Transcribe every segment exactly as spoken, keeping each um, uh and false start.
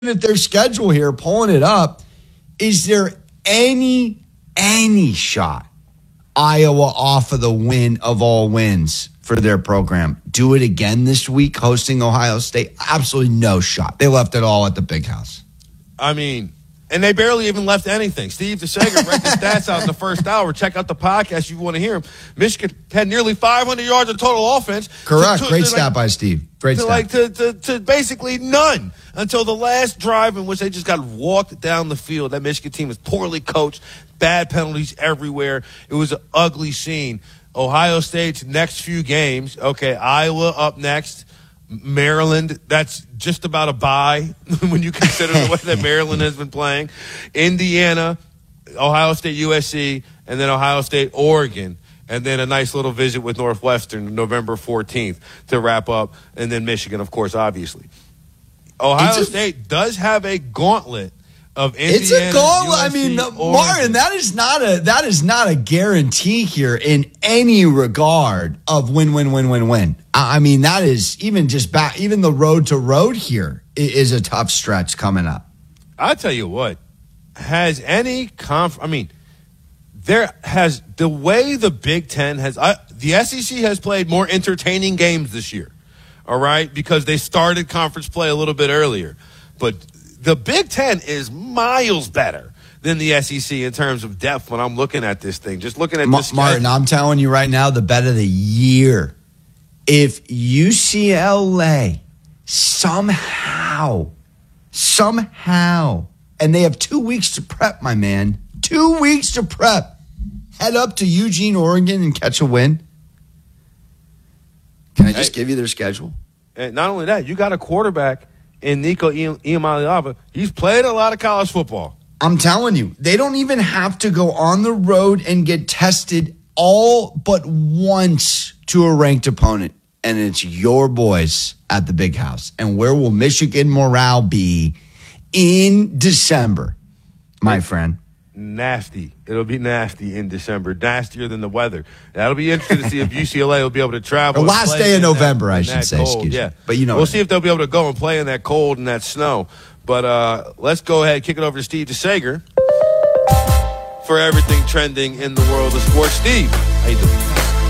at their schedule here, pulling it up. Is there any, any shot Iowa off of the win of all wins for their program? Do it again this week, hosting Ohio State? Absolutely no shot. They left it all at the Big House. I mean, and they barely even left anything. Steve DeSager read the stats out in the first hour. Check out the podcast if you want to hear him. Michigan had nearly five hundred yards of total offense. Correct. To, to, Great to stat like, by Steve. Great to stat. Like to, to, to basically none until the last drive in which they just got walked down the field. That Michigan team was poorly coached, bad penalties everywhere. It was an ugly scene. Ohio State's next few games, okay, Iowa up next. Maryland, that's just about a bye when you consider the way that Maryland has been playing. Indiana, Ohio State, U S C, and then Ohio State, Oregon. And then a nice little visit with Northwestern November fourteenth to wrap up. And then Michigan, of course, obviously. Ohio a, State does have a gauntlet of Indiana. It's a gauntlet. U S C, I mean, Oregon. Martin, that is not a that is not a guarantee here in any regard of win, win, win, win, win. I mean, that is even just back. Even the road to road here is a tough stretch coming up. I'll tell you what. Has any conf? I mean, there has the way the Big Ten has. Uh, the S E C has played more entertaining games this year. All right, because they started conference play a little bit earlier, but the Big Ten is miles better than the S E C in terms of depth when I'm looking at this thing. Just looking at Ma- this. Martin, I'm telling you right now, the bet of the year. If U C L A somehow, somehow, and they have two weeks to prep, my man, two weeks to prep, head up to Eugene, Oregon, and catch a win. Can I just hey, give you their schedule? And not only that, you got a quarterback in Nico Iamaleava. He's played a lot of college football. I'm telling you, they don't even have to go on the road and get tested all but once to a ranked opponent. And it's your boys at the Big House. And where will Michigan morale be in December, my friend? Nasty. It'll be nasty in December. Nastier than the weather. That'll be interesting to see if U C L A will be able to travel. The last day of November, that, I should say. Cold. Excuse yeah. me. But you know, we'll see if they'll be able to go and play in that cold and that snow. But uh, let's go ahead and kick it over to Steve DeSager for everything trending in the world of sports. Steve, how you doing?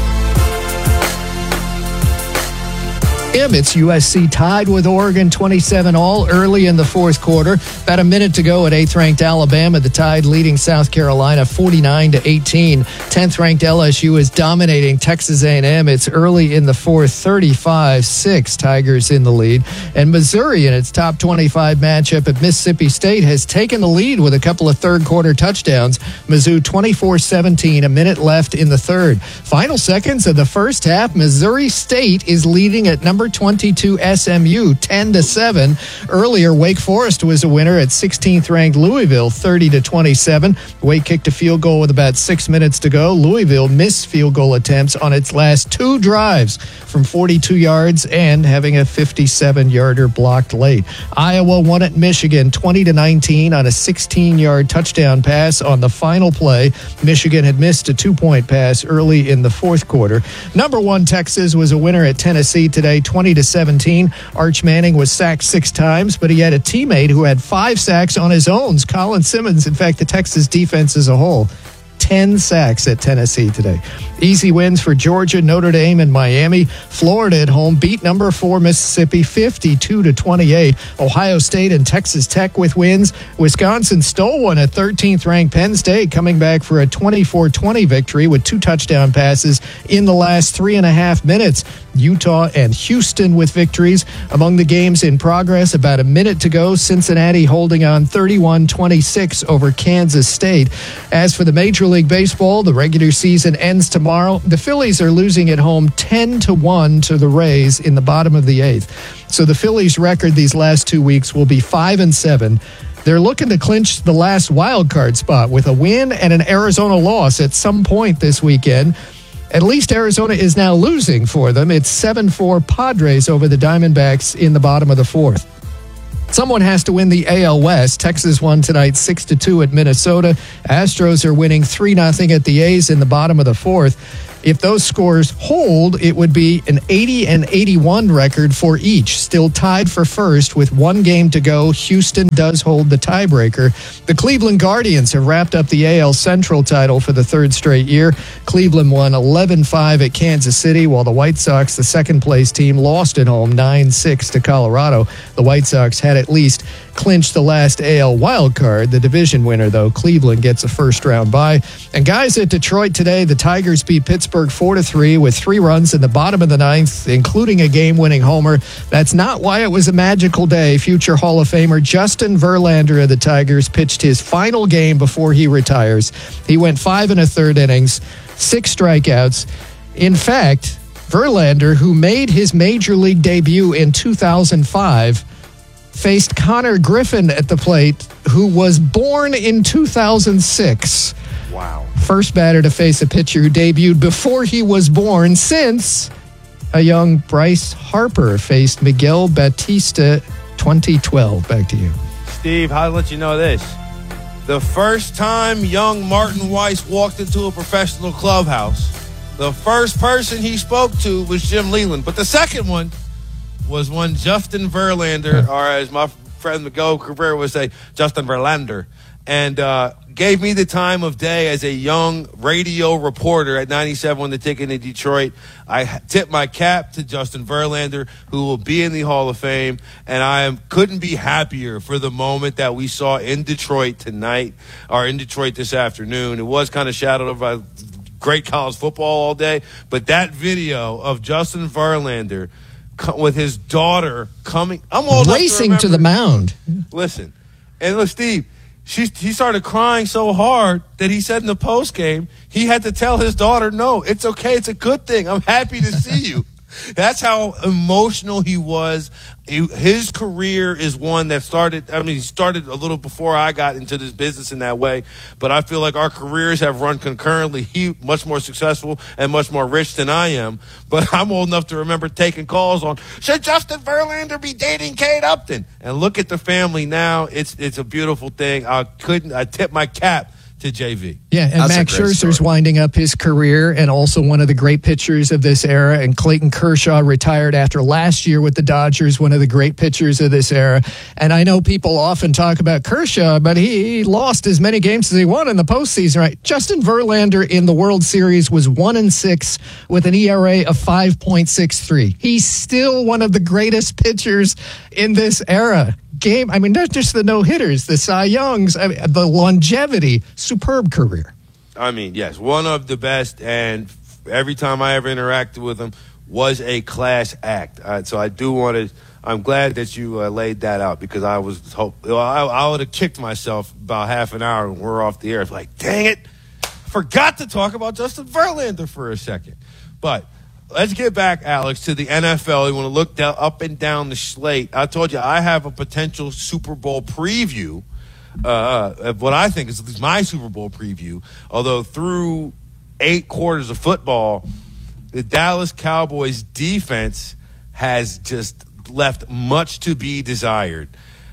It's U S C tied with Oregon twenty-seven all early in the fourth quarter. About a minute to go at eighth-ranked Alabama. The Tide leading South Carolina forty-nine to eighteen. tenth-ranked L S U is dominating Texas A and M. It's early in the fourth, thirty-five six. Tigers in the lead. And Missouri in its top twenty-five matchup at Mississippi State has taken the lead with a couple of third-quarter touchdowns. Mizzou twenty-four seventeen, a minute left in the third. Final seconds of the first half, Missouri State is leading at number twenty-two S M U ten to seven. Earlier, Wake Forest was a winner at sixteenth-ranked Louisville thirty to twenty-seven. Wake kicked a field goal with about six minutes to go. Louisville missed field goal attempts on its last two drives from forty-two yards and having a fifty-seven-yarder blocked late. Iowa won at Michigan twenty to nineteen on a sixteen-yard touchdown pass on the final play. Michigan had missed a two-point pass early in the fourth quarter. Number one Texas was a winner at Tennessee today twenty to seventeen. Arch Manning was sacked six times, but he had a teammate who had five sacks on his own. Colin Simmons, in fact, the Texas defense as a whole, ten sacks at Tennessee today. Easy wins for Georgia, Notre Dame, and Miami. Florida at home beat number four Mississippi fifty-two to twenty-eight. Ohio State and Texas Tech with wins. Wisconsin stole one at thirteenth-ranked Penn State, coming back for a twenty-four twenty victory with two touchdown passes in the last three and a half minutes. Utah and Houston with victories. Among the games in progress, about a minute to go, Cincinnati holding on thirty-one twenty-six over Kansas State. As for the Major League Baseball, the regular season ends tomorrow. The Phillies are losing at home ten to one to the Rays in the bottom of the eighth. So the Phillies' record these last two weeks will be five and seven. They're looking to clinch the last wild card spot with a win and an Arizona loss at some point this weekend. At least Arizona is now losing for them. It's seven four Padres over the Diamondbacks in the bottom of the fourth. Someone has to win the A L West. Texas won tonight six to two at Minnesota. Astros are winning three nothing at the A's in the bottom of the fourth. If those scores hold, it would be an eighty and eighty-one record for each, still tied for first with one game to go. Houston does hold the tiebreaker. The Cleveland Guardians have wrapped up the A L Central title for the third straight year. Cleveland won eleven five at Kansas City, while the White Sox, the second-place team, lost at home nine six to Colorado. The White Sox had at least clinched the last A L wild card. The division winner, though, Cleveland, gets a first-round bye. And guys, at Detroit today, the Tigers beat Pittsburgh four to three with three runs in the bottom of the ninth, including a game-winning homer. That's not why it was a magical day. Future Hall of Famer Justin Verlander of the Tigers pitched his final game before he retires. He went five and a third innings, six strikeouts. In fact, Verlander, who made his major league debut in two thousand five, faced Connor Griffin at the plate, who was born in two thousand six. Wow. First batter to face a pitcher who debuted before he was born since a young Bryce Harper faced Miguel Batista twenty twelve. Back to you. Steve, I'll let you know this. The first time young Martin Weiss walked into a professional clubhouse, the first person he spoke to was Jim Leland. But the second one was one Justin Verlander, or as my friend Miguel Cabrera would say, Justin Verlander, and uh, gave me the time of day as a young radio reporter at ninety-seven on The Ticket in Detroit. I tip my cap to Justin Verlander, who will be in the Hall of Fame, and I am, couldn't be happier for the moment that we saw in Detroit tonight, or in Detroit this afternoon. It was kind of shadowed by great college football all day, but that video of Justin Verlander with his daughter coming, I'm old racing to, to the mound. Listen, and look, Steve, she he started crying so hard that he said in the post game he had to tell his daughter, "No, it's okay, it's a good thing. I'm happy to see you." That's how emotional he was. He, his career is one that started, I mean, he started a little before I got into this business in that way, but I feel like our careers have run concurrently. He much more successful and much more rich than I am, but I'm old enough to remember taking calls on, should Justin Verlander be dating Kate Upton? And look at the family now. It's it's a beautiful thing. I couldn't, I tip my cap to J V. Yeah, and That's Max Scherzer's story. Winding up his career, and also one of the great pitchers of this era. And Clayton Kershaw retired after last year with the Dodgers, one of the great pitchers of this era. And I know people often talk about Kershaw, but he lost as many games as he won in the postseason, right? Justin Verlander in the World Series was one and six with an E R A of five point six three. He's still one of the greatest pitchers in this era. Game, I mean, not just the no-hitters, the Cy Youngs, I mean, the longevity, superb career. I mean, yes, one of the best, and every time I ever interacted with him was a class act. Uh, so I do want to, I'm glad that you uh, laid that out, because I was, hope, I, I would have kicked myself about half an hour when we're off the air. It's like, dang it, forgot to talk about Justin Verlander for a second. But let's get back, Alex, to the N F L. You want to look down, up and down the slate. I told you I have a potential Super Bowl preview, uh, of what I think is my Super Bowl preview. Although through eight quarters of football, the Dallas Cowboys defense has just left much to be desired.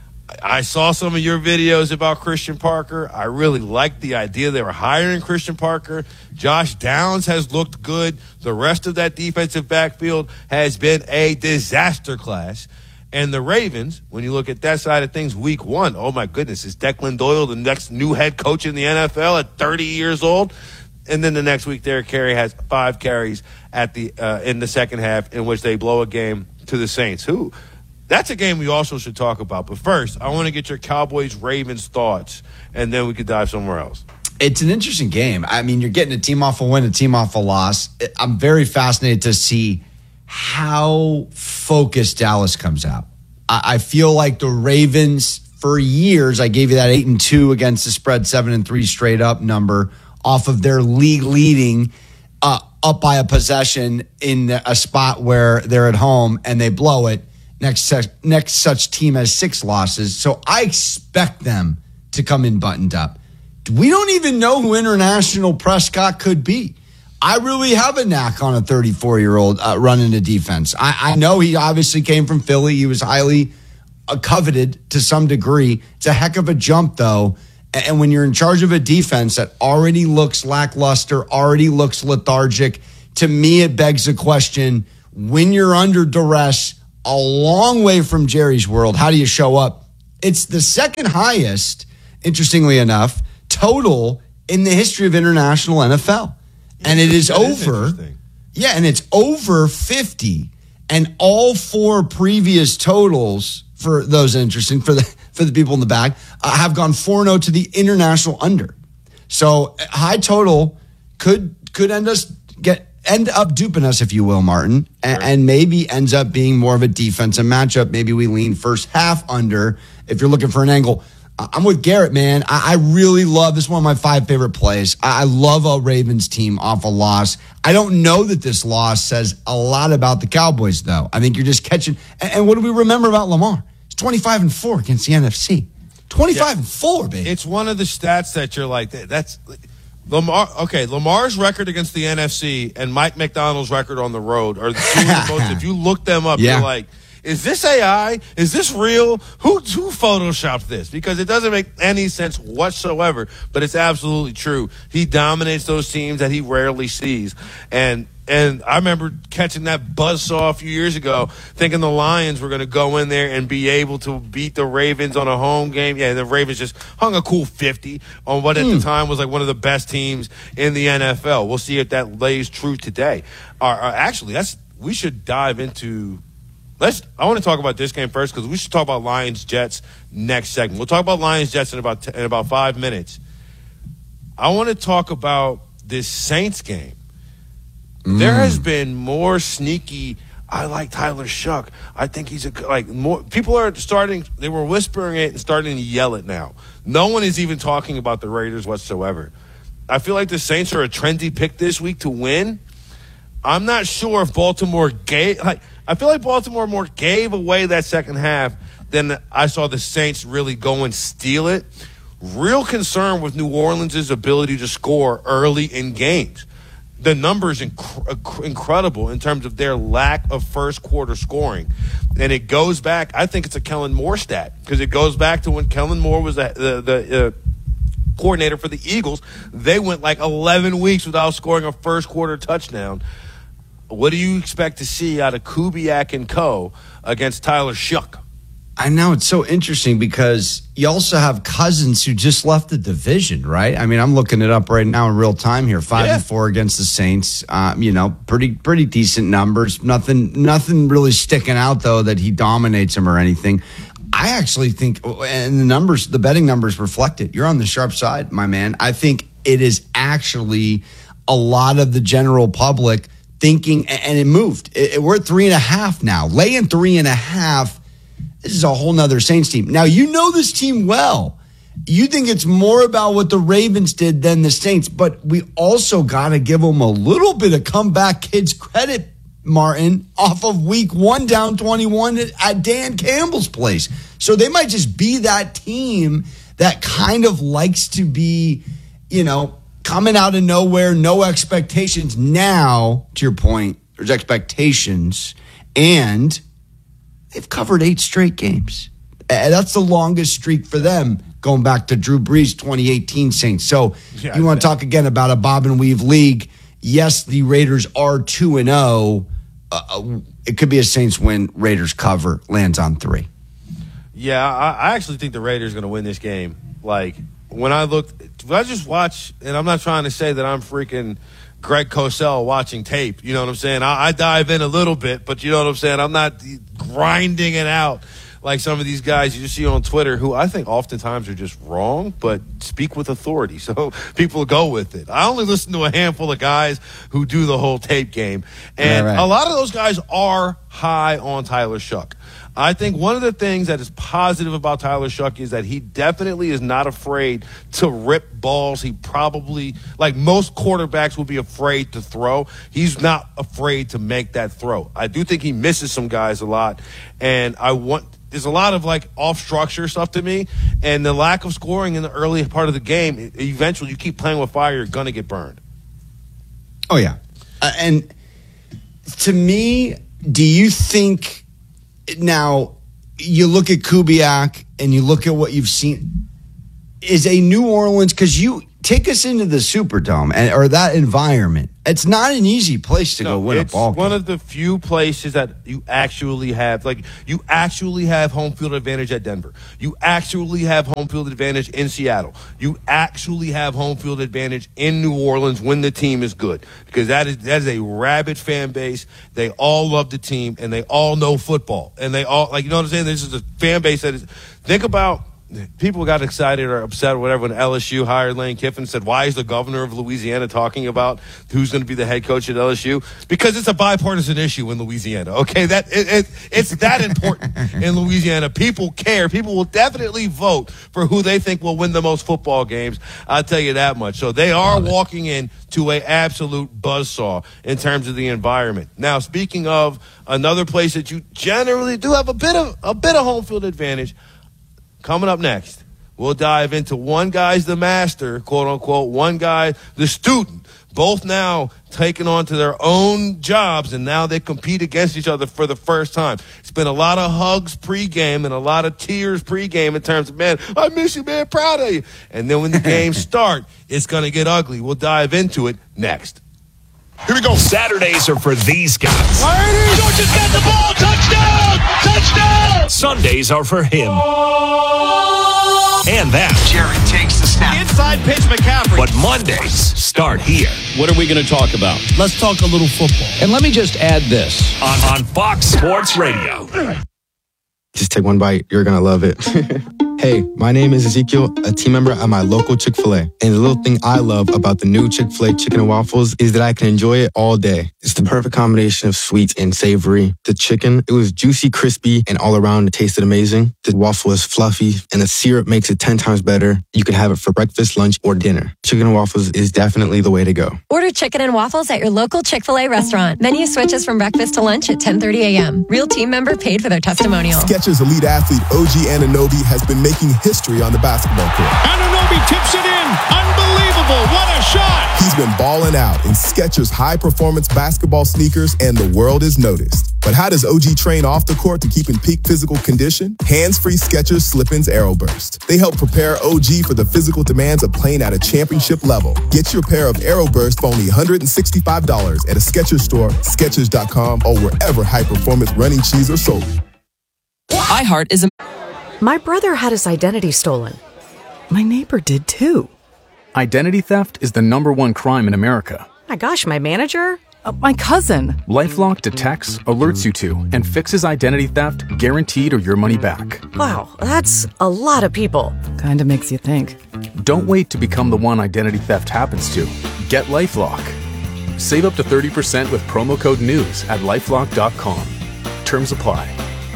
I saw some of your videos about Christian Parker. I really liked the idea they were hiring Christian Parker. Josh Downs has looked good. The rest of that defensive backfield has been a disaster class. And the Ravens, when you look at that side of things, week one, oh my goodness, is Declan Doyle the next new head coach in the N F L at thirty years old? And then the next week, Derek Carey has five carries at the uh, in the second half, in which they blow a game to the Saints, who – that's a game we also should talk about. But first, I want to get your Cowboys-Ravens thoughts, and then we could dive somewhere else. It's an interesting game. I mean, you're getting a team off a win, a team off a loss. I'm very fascinated to see how focused Dallas comes out. I, I feel like the Ravens, for years, I gave you that eight and two against the spread, seven and three straight up number off of their league leading uh, up by a possession in a spot where they're at home and they blow it. Next such, next such team has six losses. So I expect them to come in buttoned up. We don't even know who International Prescott could be. I really have a knack on a thirty-four-year-old uh, running a defense. I, I know he obviously came from Philly. He was highly uh, coveted to some degree. It's a heck of a jump, though. And, and when you're in charge of a defense that already looks lackluster, already looks lethargic, to me, it begs the question, when you're under duress, a long way from Jerry's world, how do you show up? It's the second highest, interestingly enough, total in the history of international N F L. And it is over. Yeah, and it's over fifty. And all four previous totals, for those interesting, for the for the people in the back, uh, have gone four and oh to the international under. So high total could could end us get end up duping us, if you will, Martin, and, Sure. and maybe ends up being more of a defensive matchup. Maybe we lean first half under if you're looking for an angle. I'm with Garrett, man. I, I really love this. Is one of my five favorite plays. I, I love a Ravens team off a loss. I don't know that this loss says a lot about the Cowboys, though. I think you're just catching. And, and what do we remember about Lamar? It's twenty-five and four against the N F C. twenty-five and four, baby. It's one of the stats that you're like, that's Lamar. Okay, Lamar's record against the N F C and Mike McDonald's record on the road are the two of the most. If you look them up, Yeah. you're like, is this A I? Is this real? Who who photoshopped this? Because it doesn't make any sense whatsoever, but it's absolutely true. He dominates those teams that he rarely sees. And and I remember catching that buzzsaw a few years ago, thinking the Lions were going to go in there and be able to beat the Ravens on a home game. Yeah, the Ravens just hung a cool fifty on what at Mm. the time was like one of the best teams in the N F L. We'll see if that lays true today. Or, or actually, that's we should dive into – Let's. I want to talk about this game first because we should talk about Lions Jets next segment. We'll talk about Lions Jets in about t- in about five minutes. I want to talk about this Saints game. Mm. There has been more sneaky. I like Tyler Shuck. I think he's a like more. People are starting. They were whispering it and starting to yell it now. No one is even talking about the Raiders whatsoever. I feel like the Saints are a trendy pick this week to win. I'm not sure if Baltimore gave like. I feel like Baltimore more gave away that second half than I saw the Saints really go and steal it. Real concern with New Orleans' ability to score early in games. The numbers inc- incredible in terms of their lack of first quarter scoring. And it goes back, I think it's a Kellen Moore stat, because it goes back to when Kellen Moore was the, the, the uh, coordinator for the Eagles. They went like eleven weeks without scoring a first quarter touchdown. What do you expect to see out of Kubiak and co. against Tyler Shuck? I know, it's so interesting because you also have Cousins who just left the division, right? I mean, I'm looking it up right now in real time here. Five Yeah. and four against the Saints. Um, you know, pretty pretty decent numbers. Nothing nothing really sticking out though that he dominates him or anything. I actually think, and the numbers, the betting numbers reflect it. You're on the sharp side, my man. I think it is actually a lot of the general public thinking, and it moved. It, it, we're at three and a half now. Laying three and a half. This is a whole nother Saints team. Now, you know this team well. You think it's more about what the Ravens did than the Saints, but we also got to give them a little bit of comeback kids credit, Martin, off of week one down twenty-one at Dan Campbell's place. So they might just be that team that kind of likes to be, you know, coming out of nowhere, no expectations. Now, to your point, there's expectations, and they've covered eight straight games. And that's the longest streak for them, going back to Drew Brees' twenty eighteen Saints. So Yeah, you want to talk again about a bob and weave league. Yes, the Raiders are two and oh. Uh, it could be a Saints win, Raiders cover, lands on three. Yeah, I, I actually think the Raiders are going to win this game. Like, when I looked, when I just watch, and I'm not trying to say that I'm freaking Greg Cosell watching tape, you know what I'm saying? I, I dive in a little bit, but you know what I'm saying? I'm not grinding it out like some of these guys you just see on Twitter who I think oftentimes are just wrong, but speak with authority. So people go with it. I only listen to a handful of guys who do the whole tape game. And Right, right. a lot of those guys are high on Tyler Shuck. I think one of the things that is positive about Tyler Shuck is that he definitely is not afraid to rip balls. He probably, like most quarterbacks, would be afraid to throw. He's not afraid to make that throw. I do think he misses some guys a lot, and I want there's a lot of like off structure stuff to me, and the lack of scoring in the early part of the game. Eventually, you keep playing with fire, you're gonna get burned. Oh, yeah. Uh, and to me, do you think now you look at Kubiak and you look at what you've seen, is a New Orleans, because you take us into the Superdome and or that environment. It's not an easy place to no, go win a ball game. It's one of the few places that you actually have, like, you actually have home field advantage at Denver. You actually have home field advantage in Seattle. You actually have home field advantage in New Orleans when the team is good, because that is that is a rabid fan base. They all love the team, and they all know football. And they all, like, you know what I'm saying? This is a fan base that is, think about, people got excited or upset or whatever when L S U hired Lane Kiffin and said, why is the governor of Louisiana talking about who's going to be the head coach at L S U? Because it's a bipartisan issue in Louisiana, okay? That it, it, It's that important in Louisiana. People care. People will definitely vote for who they think will win the most football games. I'll tell you that much. So they are walking in to an absolute buzzsaw in terms of the environment. Now, speaking of another place that you generally do have a bit of a bit of home field advantage, coming up next, we'll dive into one guy's the master, quote unquote, one guy the student, both now taking on to their own jobs, and now they compete against each other for the first time. It's been a lot of hugs pregame and a lot of tears pregame in terms of, man, I miss you, man, proud of you. And then when the games start, it's going to get ugly. We'll dive into it next. Here we go. Saturdays are for these guys. Georgia's got the ball. Touchdown! Touchdown! Sundays are for him. And that. Jared takes the snap. Inside pitch, McCaffrey. But Mondays start here. What are we going to talk about? Let's talk a little football. And let me just add this. On, on Fox Sports Radio. Just take one bite. You're going to love it. Hey, my name is Ezekiel, a team member at my local Chick-fil-A. And the little thing I love about the new Chick-fil-A chicken and waffles is that I can enjoy it all day. It's the perfect combination of sweet and savory. The chicken, it was juicy, crispy, and all around it tasted amazing. The waffle is fluffy, and the syrup makes it ten times better. You can have it for breakfast, lunch, or dinner. Chicken and waffles is definitely the way to go. Order chicken and waffles at your local Chick-fil-A restaurant. Menu switches from breakfast to lunch at ten thirty a.m. Real team member paid for their testimonial. Skechers elite athlete O G Anunoby has been making history on the basketball court. Anunoby tips it in. Unbelievable. What a shot. He's been balling out in Skechers high-performance basketball sneakers, and the world is noticed. But how does O G train off the court to keep in peak physical condition? Hands-free Skechers Slip-ins Aeroburst. They help prepare O G for the physical demands of playing at a championship level. Get your pair of Aeroburst for only one hundred sixty-five dollars at a Skechers store, Skechers dot com, or wherever high-performance running shoes are sold. iHeart is a... My brother had his identity stolen. My neighbor did too. Identity theft is the number one crime in America. My gosh, my manager? Uh, my cousin. LifeLock detects, alerts you to, and fixes identity theft guaranteed or your money back. Wow, that's a lot of people. Kinda makes you think. Don't wait to become the one identity theft happens to. Get LifeLock. Save up to thirty percent with promo code NEWS at lifelock dot com. Terms apply.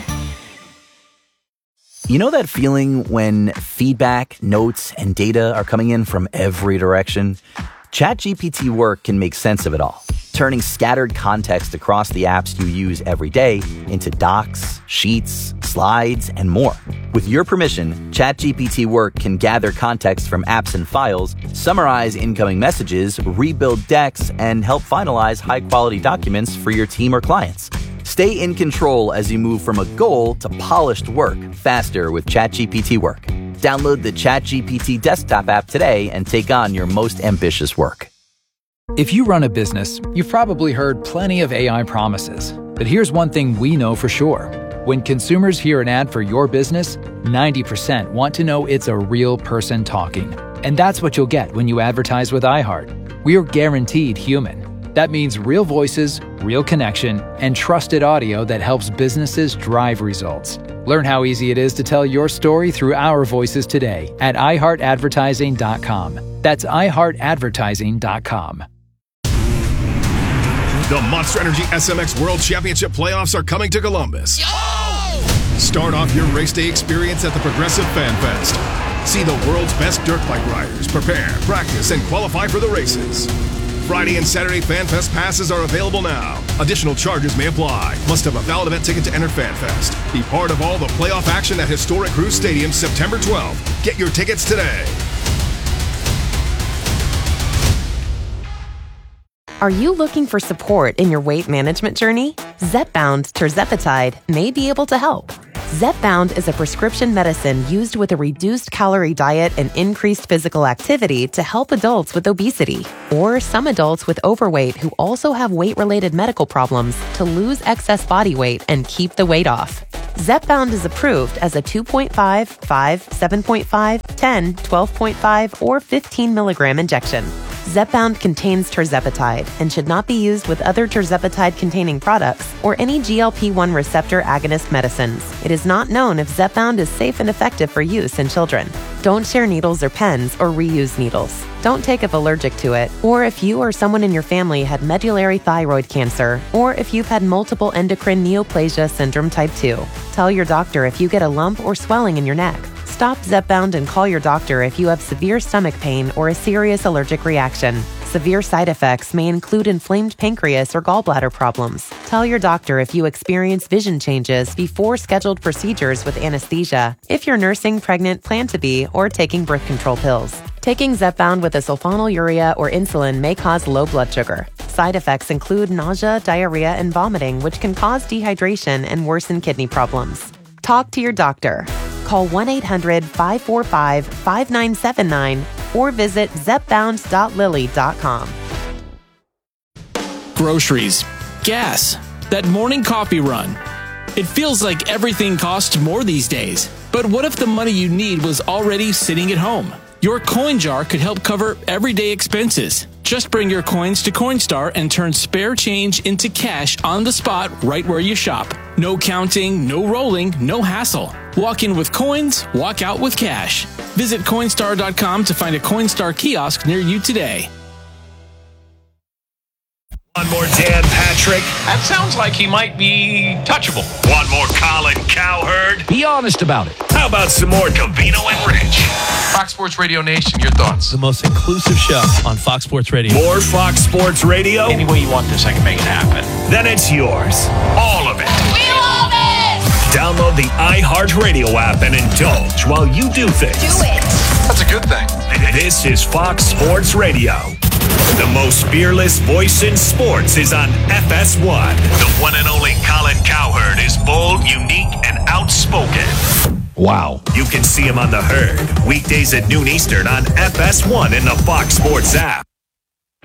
You know that feeling when feedback, notes, and data are coming in from every direction? ChatGPT Work can make sense of it all, turning scattered context across the apps you use every day into docs, sheets, slides, and more. With your permission, ChatGPT Work can gather context from apps and files, summarize incoming messages, rebuild decks, and help finalize high-quality documents for your team or clients. Stay in control as you move from a goal to polished work faster with ChatGPT Work. Download the ChatGPT desktop app today and take on your most ambitious work. If you run a business, you've probably heard plenty of A I promises. But here's one thing we know for sure. When consumers hear an ad for your business, ninety percent want to know it's a real person talking. And that's what you'll get when you advertise with iHeart. We are guaranteed human. That means real voices, real connection, and trusted audio that helps businesses drive results. Learn how easy it is to tell your story through our voices today at i heart advertising dot com. That's i heart advertising dot com. The Monster Energy S M X World Championship playoffs are coming to Columbus. Yo! Start off your race day experience at the Progressive Fan Fest. See the world's best dirt bike riders prepare, practice, and qualify for the races. Friday and Saturday FanFest passes are available now. Additional charges may apply. Must have a valid event ticket to enter FanFest. Be part of all the playoff action at historic Crew Stadium September twelfth. Get your tickets today. Are you looking for support in your weight management journey? Zepbound tirzepatide may be able to help. Zepbound is a prescription medicine used with a reduced calorie diet and increased physical activity to help adults with obesity, or some adults with overweight who also have weight-related medical problems to lose excess body weight and keep the weight off. Zepbound is approved as a two point five, five, seven point five, ten, twelve point five, or fifteen milligram injection. Zepbound contains tirzepatide and should not be used with other tirzepatide-containing products or any G L P one receptor agonist medicines. It is not known if Zepbound is safe and effective for use in children. Don't share needles or pens or reuse needles. Don't take if allergic to it, or if you or someone in your family had medullary thyroid cancer, or if you've had multiple endocrine neoplasia syndrome type two. Tell your doctor if you get a lump or swelling in your neck. Stop Zepbound and call your doctor if you have severe stomach pain or a serious allergic reaction. Severe side effects may include inflamed pancreas or gallbladder problems. Tell your doctor if you experience vision changes before scheduled procedures with anesthesia, if you're nursing, pregnant, plan to be, or taking birth control pills. Taking Zepbound with a sulfonylurea or insulin may cause low blood sugar. Side effects include nausea, diarrhea, and vomiting, which can cause dehydration and worsen kidney problems. Talk to your doctor. Call one eight hundred, five four five, five nine seven nine or visit zepbound dot lilly dot com. Groceries, gas, that morning coffee run. It feels like everything costs more these days. But what if the money you need was already sitting at home? Your coin jar could help cover everyday expenses. Just bring your coins to Coinstar and turn spare change into cash on the spot right where you shop. No counting, no rolling, no hassle. Walk in with coins, walk out with cash. Visit Coinstar dot com to find a Coinstar kiosk near you today. One more Dan Patrick. That sounds like he might be touchable. One more Colin Cowherd. Be honest about it. How about some more Covino and Rich? Fox Sports Radio Nation, your thoughts? The most inclusive show on Fox Sports Radio. More Fox Sports Radio? Any way you want this, I can make it happen. Then it's yours. All of it. We love it! Download the iHeartRadio app and indulge while you do things. Do it. That's a good thing. This is Fox Sports Radio. The most fearless voice in sports is on F S one. The one and only Colin Cowherd is bold, unique, and outspoken. Wow. You can see him on The Herd, weekdays at noon Eastern on F S one in the Fox Sports app.